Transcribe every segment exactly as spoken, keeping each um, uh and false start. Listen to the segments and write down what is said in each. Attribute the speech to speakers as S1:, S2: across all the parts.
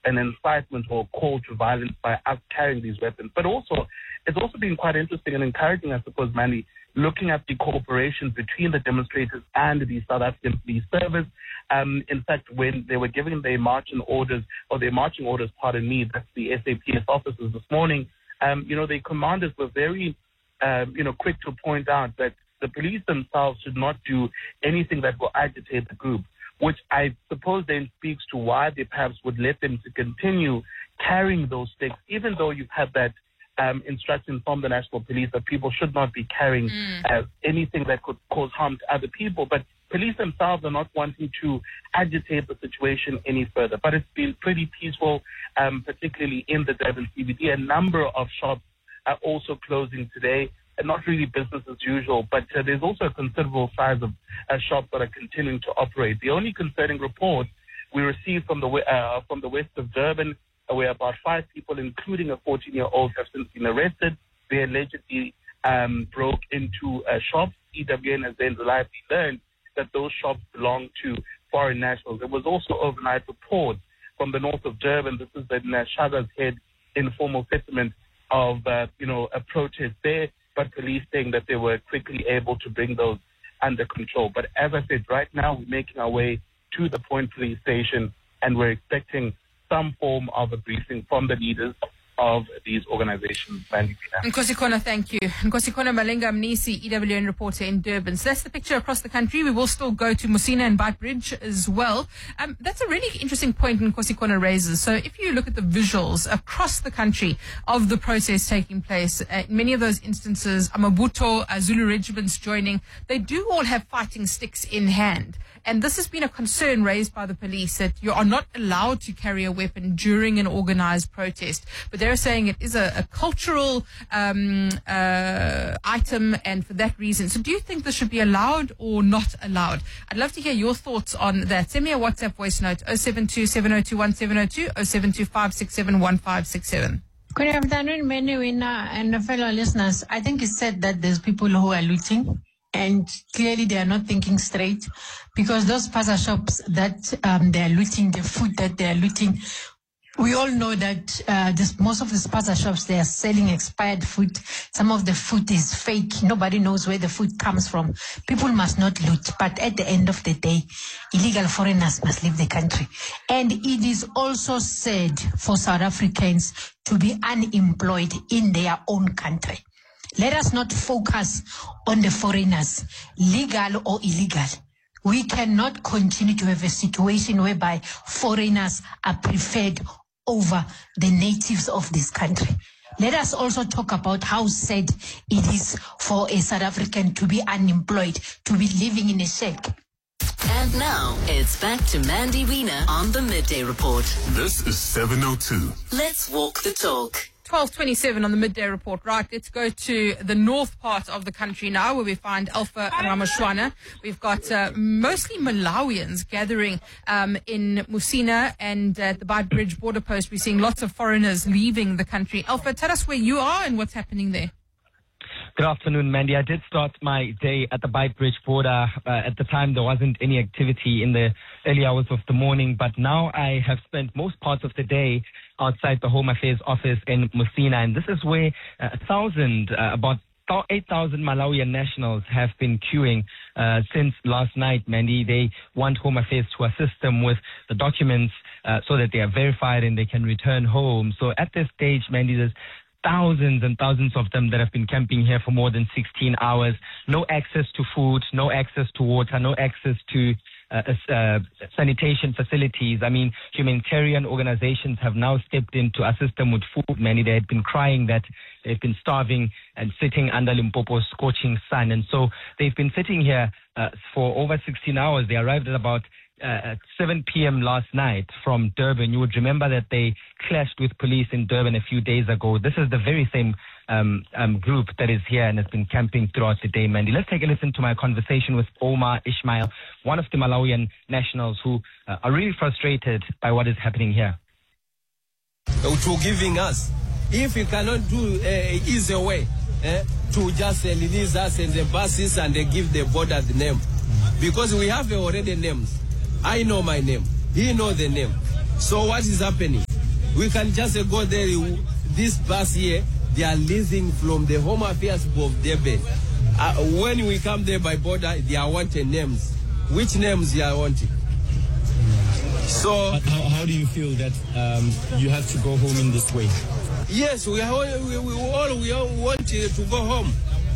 S1: an incitement or a call to violence by us carrying these weapons. But also, it's also been quite interesting and encouraging, I suppose, Mandy, looking at the cooperation between the demonstrators and the South African Police Service. Um, in fact, when they were giving their marching orders, or their marching orders, pardon me, that's the S A P S officers this morning, um, you know, the commanders were very, um, you know, quick to point out that the police themselves should not do anything that will agitate the group, which I suppose then speaks to why they perhaps would let them to continue carrying those sticks, even though you've had that um, instruction from the National Police that people should not be carrying mm. uh, anything that could cause harm to other people. But police themselves are not wanting to agitate the situation any further. But it's been pretty peaceful, um, particularly in the Durban C B D. A number of shops are also closing today. Not really business as usual, but uh, there's also a considerable size of uh, shops that are continuing to operate. The only concerning report we received from the uh, from the west of Durban, uh, where about five people, including a fourteen-year-old, have since been arrested. They allegedly um, broke into uh, shops. E W N has then reliably learned that those shops belong to foreign nationals. There was also overnight reports from the north of Durban. This is in uh, Shaga's Head informal settlement of uh, you know a protest there. But police saying that they were quickly able to bring those under control. But as I said, right now we're making our way to the Point Police Station, and we're expecting some form of a briefing from the leaders of these organizations.
S2: Nkosi, thank you. Nkosi Malenga Mnisi, E W N reporter in Durban. So that's the picture across the country. We will still go to Musina and Beitbridge as well. Um, that's a really interesting point Nkosi raises. So if you look at the visuals across the country of the process taking place, uh, in many of those instances, Amabuto, uh, Zulu regiments joining, they do all have fighting sticks in hand. And this has been a concern raised by the police that you are not allowed to carry a weapon during an organized protest. But they're saying it is a, a cultural um, uh, item, and for that reason. So do you think this should be allowed or not allowed? I'd love to hear your thoughts on that. Send me a WhatsApp voice note, oh seven two, seven oh two, one seven oh two, oh seven two, five six seven, one five six seven.
S3: Good afternoon, Menewina and fellow listeners. I think it's said that there's people who are looting, and clearly they are not thinking straight, because those spaza shops that um, they are looting, the food that they are looting, we all know that uh, this, most of the spaza shops, they are selling expired food. Some of the food is fake. Nobody knows where the food comes from. People must not loot. But at the end of the day, illegal foreigners must leave the country. And it is also said for South Africans to be unemployed in their own country. Let us not focus on the foreigners, legal or illegal. We cannot continue to have a situation whereby foreigners are preferred over the natives of this country. Let us also talk about how sad it is for a South African to be unemployed, to be living in a shack.
S4: And now it's back to Mandy Wiener on the Midday Report.
S5: This is seven oh two.
S4: Let's walk the talk.
S2: twelve twenty-seven on the Midday Report. Right, let's go to the north part of the country now, where we find Alpha Ramoshwana. We've got uh, mostly Malawians gathering um, in Musina, and at the Beitbridge border post we're seeing lots of foreigners leaving the country. Alpha, tell us where you are and what's happening there.
S6: Good afternoon, Mandy. I did start my day at the Beitbridge border. Uh, at the time, there wasn't any activity in the early hours of the morning, but now I have spent most parts of the day outside the Home Affairs office in Musina, and this is where uh, a thousand, uh, about eight thousand Malawian nationals have been queuing uh, since last night, Mandy. They want Home Affairs to assist them with the documents uh, so that they are verified and they can return home. So at this stage, Mandy, there's thousands and thousands of them that have been camping here for more than sixteen hours. No access to food, no access to water, no access to uh, uh, sanitation facilities. I mean, humanitarian organizations have now stepped in to assist them with food. Many, they had been crying that they've been starving and sitting under Limpopo's scorching sun. And so they've been sitting here uh, for over sixteen hours. They arrived at about Uh, at seven p.m. last night from Durban. You would remember that they clashed with police in Durban a few days ago. This is the very same um, um, group that is here and has been camping throughout the day, Mandy. Let's take a listen to my conversation with Omar Ismail, one of the Malawian nationals who uh, are really frustrated by what is happening here.
S7: To giving us, if you cannot do uh, easy way eh, to just uh, release us in the buses and uh, give the border the name, because we have already names. I know my name. He knows the name. So what is happening? We can just uh, go there. This bus here, they are leasing from the Home Affairs of Durban. Uh, when we come there by border, they are wanting names. Which names they are wanting? So,
S8: but how, how do you feel that um, you have to go home in this way?
S7: Yes, we, are, we, we all we all want to, to go home.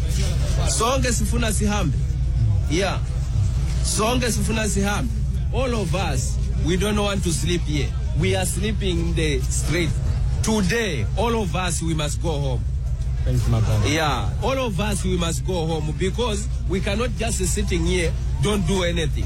S7: Songe sifuna sihambe. Yeah. Songe sifuna sihambe. All of us, we don't want to sleep here. We are sleeping in the street. Today, all of us, we must go home.
S8: Thank you, my brother.
S7: Yeah, all of us, we must go home because we cannot just sitting here, don't do anything.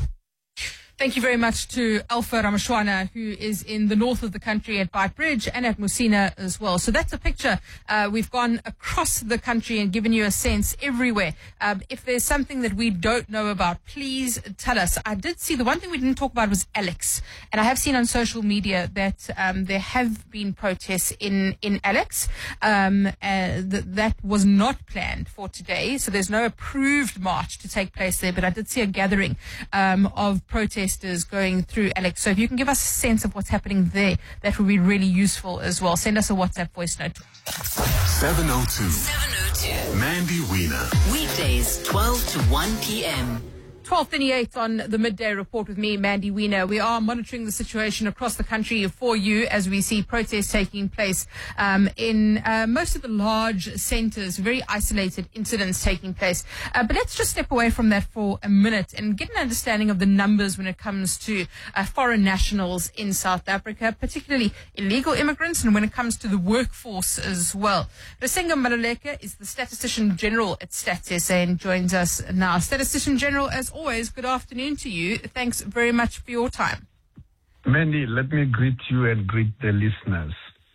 S2: Thank you very much to Alpha Ramashwana, who is in the north of the country at Beitbridge and at Musina as well. So that's a picture. Uh, we've gone across the country and given you a sense everywhere. Um, if there's something that we don't know about, please tell us. I did see the one thing we didn't talk about was Alex. And I have seen on social media that um, there have been protests in, in Alex. Um, uh, th- that was not planned for today. So there's no approved march to take place there. But I did see a gathering um, of protests going through Alex. So if you can give us a sense of what's happening there, that would be really useful as well. Send us a WhatsApp voice note.
S5: seven oh two.
S4: seven oh two.
S5: Mandy Wiener.
S4: Weekdays, twelve to one p.m.
S2: twelve thirty-eight on the Midday Report with me, Mandy Wiener. We are monitoring the situation across the country for you as we see protests taking place um, in uh, most of the large centres, very isolated incidents taking place. Uh, but let's just step away from that for a minute and get an understanding of the numbers when it comes to uh, foreign nationals in South Africa, particularly illegal immigrants, and when it comes to the workforce as well. Rasenga Maluleke is the Statistician General at Stats S A and joins us now. Statistician General, as always, good afternoon to you. Thanks very much for your time.
S9: Mandy, let me greet you and greet the listeners.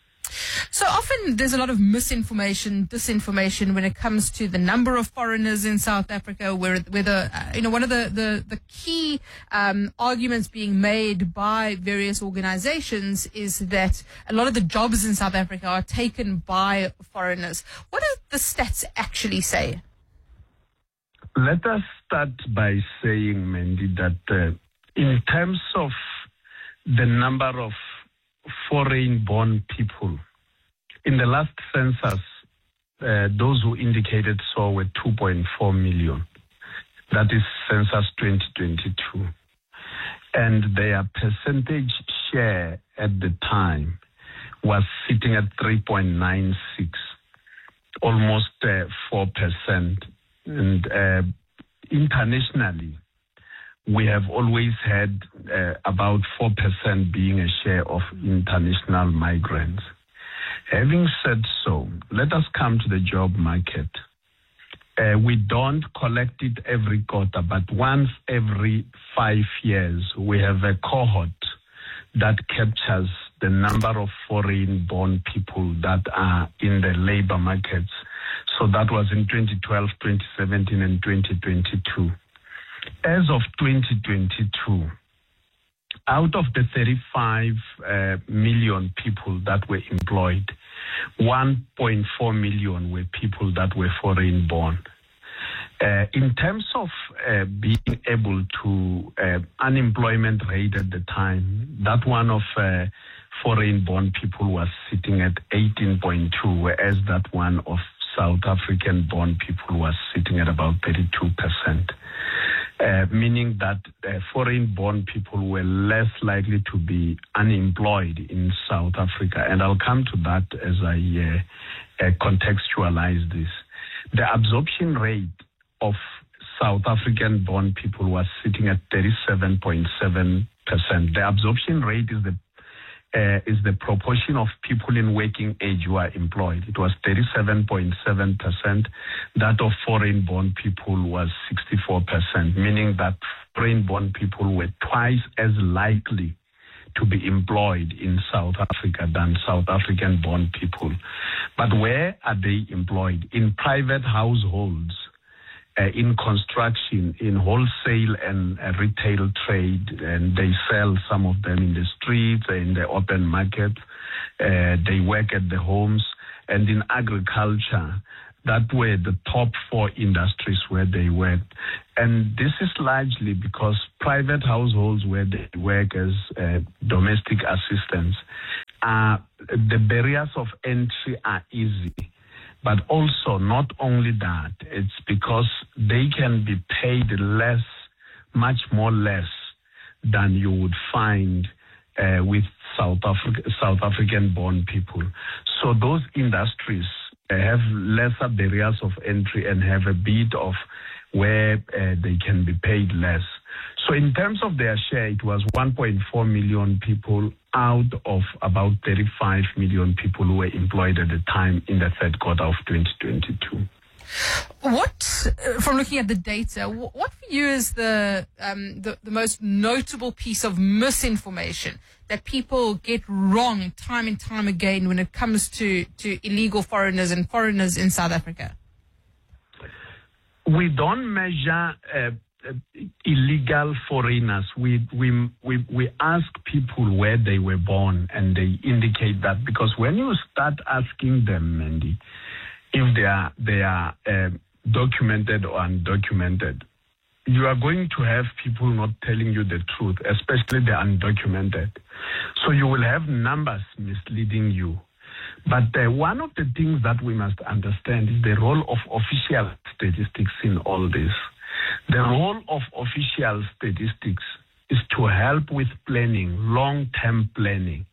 S2: So often there's a lot of misinformation, disinformation when it comes to the number of foreigners in South Africa, where, whether, uh, you know, one of the, the, the key um, arguments being made by various organizations is that a lot of the jobs in South Africa are taken by foreigners. What do the stats actually say?
S9: Let us start by saying, Mandy, that uh, in terms of the number of foreign-born people, in the last census, uh, those who indicated so were two point four million. That is census twenty twenty-two. And their percentage share at the time was sitting at three point nine six, almost uh, four percent. And uh, internationally, we have always had uh, about four percent being a share of international migrants. Having said so, let us come to the job market. Uh, we don't collect it every quarter, but once every five years, we have a cohort that captures the number of foreign-born people that are in the labor markets. So that was in twenty twelve, twenty seventeen, and twenty twenty-two. As of twenty twenty-two, out of the thirty-five uh, million people that were employed, one point four million were people that were foreign-born. Uh, in terms of uh, being able to uh, unemployment rate at the time, that one of uh, foreign-born people was sitting at eighteen point two, whereas that one of South African-born people was sitting at about thirty-two percent, uh, meaning that uh, foreign-born people were less likely to be unemployed in South Africa. And I'll come to that as I uh, uh, contextualize this. The absorption rate of South African-born people was sitting at thirty-seven point seven percent. The absorption rate is the Uh, is the proportion of people in working age who are employed. It was thirty-seven point seven percent. That of foreign-born people was sixty-four percent, meaning that foreign-born people were twice as likely to be employed in South Africa than South African-born people. But where are they employed? In private households, Uh, in construction, in wholesale and uh, retail trade, and they sell some of them in the streets, in the open market. Uh, they work at the homes, and in agriculture. That were the top four industries where they worked. And this is largely because private households where they work as uh, domestic assistants uh, the barriers of entry are easy. But also, not only that, it's because they can be paid less, much more less than you would find uh, with South, Afri- South African-born people. So those industries uh, have lesser barriers of entry and have a bit of where uh, they can be paid less. So in terms of their share, it was one point four million people out of about thirty-five million people who were employed at the time in the third quarter of twenty twenty-two.
S2: What, uh, from looking at the data, what, what for you is the, um, the the most notable piece of misinformation that people get wrong time and time again when it comes to, to illegal foreigners and foreigners in South Africa?
S9: We don't measure uh, uh, illegal foreigners. We, we we we ask people where they were born, and they indicate that, because when you start asking them, Mandy, if they are they are uh, documented or undocumented, you are going to have people not telling you the truth, especially the undocumented. So you will have numbers misleading you. But uh, one of the things that we must understand is the role of official statistics in all this. The role of official statistics is to help with planning, long-term planning.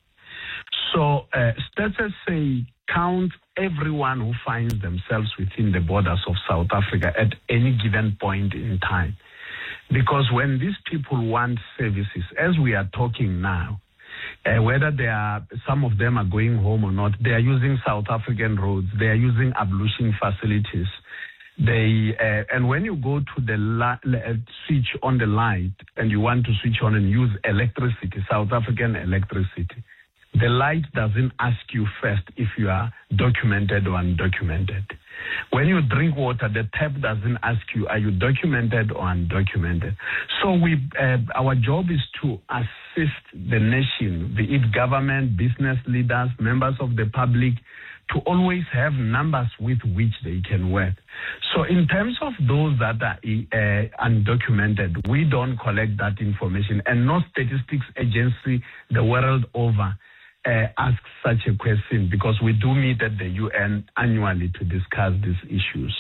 S9: So uh, stats say count everyone who finds themselves within the borders of South Africa at any given point in time. Because when these people want services, as we are talking now, Uh, whether they are, some of them are going home or not, they are using South African roads, they are using ablution facilities. They uh, and when you go to the la- uh, switch on the light and you want to switch on and use electricity, South African electricity, the light doesn't ask you first if you are documented or undocumented. When you drink water, the tap doesn't ask you, are you documented or undocumented? So we, uh, our job is to assist the nation, be it government, business leaders, members of the public, to always have numbers with which they can work. So in terms of those that are uh, undocumented, we don't collect that information, and no statistics agency the world over Uh, ask such a question, because we do meet at the U N annually to discuss these issues.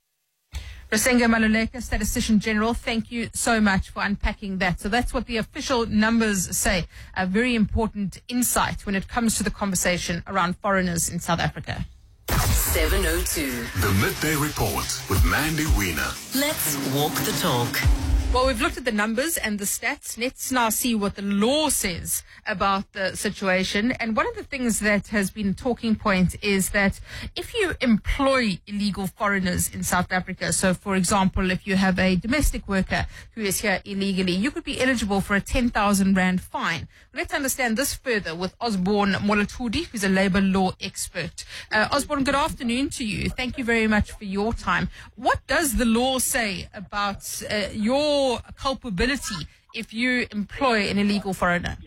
S2: Rasenga Maluleka, Statistician General, thank you so much for unpacking that. So that's what the official numbers say. A very important insight when it comes to the conversation around foreigners in South Africa.
S4: seven oh two.
S5: The Midday Report with Mandy Wiener.
S4: Let's walk the talk.
S2: Well, we've looked at the numbers and the stats. Let's now see what the law says about the situation. And one of the things that has been a talking point is that if you employ illegal foreigners in South Africa, so for example, if you have a domestic worker who is here illegally, you could be eligible for a ten thousand rand fine. Let's understand this further with Osborne Molatudi, who's a labor law expert. Uh, Osborne, good afternoon to you. Thank you very much for your time. What does the law say about uh, your culpability if you employ an illegal foreigner?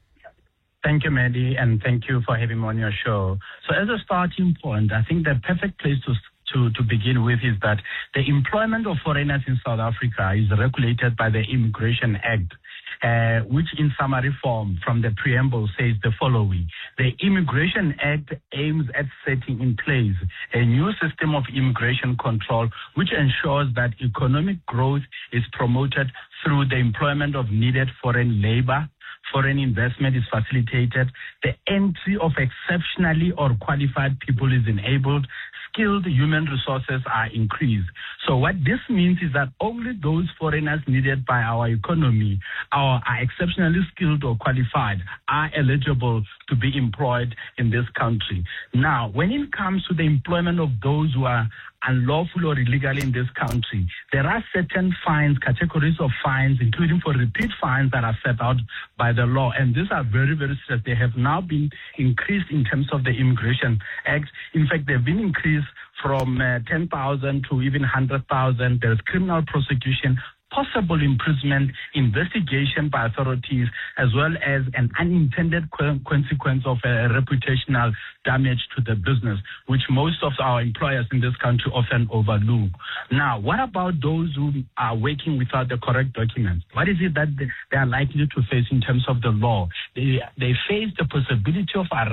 S10: Thank you, Maddie, and thank you for having me on your show. So as a starting point, I think the perfect place to to, to begin with is that the employment of foreigners in South Africa is regulated by the Immigration Act, uh, which in summary form from the preamble says the following. The Immigration Act aims at setting in place a new system of immigration control which ensures that economic growth is promoted through the employment of needed foreign labor. Foreign investment is facilitated, the entry of exceptionally or qualified people is enabled, skilled human resources are increased. So what this means is that only those foreigners needed by our economy or are exceptionally skilled or qualified are eligible to be employed in this country. Now, when it comes to the employment of those who are unlawful or illegal in this country, there are certain fines, categories of fines, including for repeat fines that are set out by the law. And these are very, very serious. They have now been increased in terms of the Immigration Act. In fact, they've been increased from uh, ten thousand to even one hundred thousand. There's criminal prosecution, possible imprisonment, investigation by authorities, as well as an unintended consequence of a reputational damage to the business, which most of our employers in this country often overlook. Now, what about those who are working without the correct documents? What is it that they are likely to face in terms of the law? They, they face the possibility of arrest